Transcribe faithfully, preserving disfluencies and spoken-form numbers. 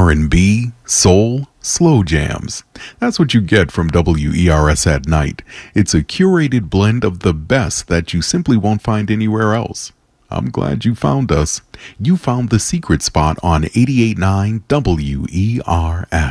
R and B, soul, slow jams. That's what you get from W E R S at night. It's a curated blend of the best that you simply won't find anywhere else. I'm glad you found us. You found the secret spot on eighty-eight point nine W E R S.